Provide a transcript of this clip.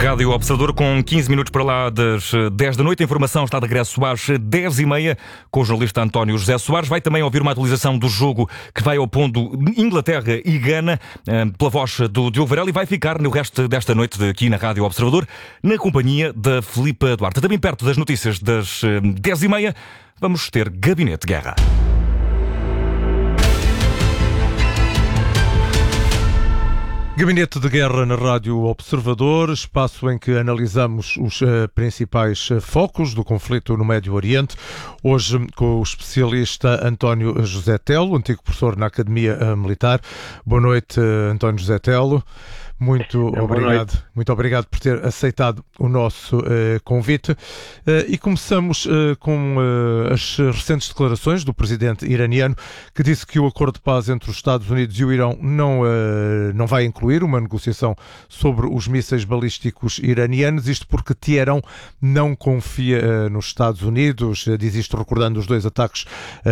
Rádio Observador, com 15 minutos para lá das 10 da noite. A informação está de regresso às 10h30 com o jornalista António José Soares. Vai também ouvir uma atualização do jogo que vai opondo Inglaterra e Gana pela voz do Diogo Varela, e vai ficar no resto desta noite aqui na Rádio Observador na companhia da Filipa Duarte. Também perto das notícias das 10h30 vamos ter Gabinete de Guerra. Gabinete de Guerra na Rádio Observador, espaço em que analisamos os principais focos do conflito no Médio Oriente. Hoje com o especialista António José Telo, antigo professor na Academia Militar. Boa noite, António José Telo. Muito obrigado por ter aceitado o nosso convite. E começamos com as recentes declarações do presidente iraniano, que disse que o acordo de paz entre os Estados Unidos e o Irão não vai incluir uma negociação sobre os mísseis balísticos iranianos. Isto porque Teherão não confia nos Estados Unidos. Diz isto recordando os dois ataques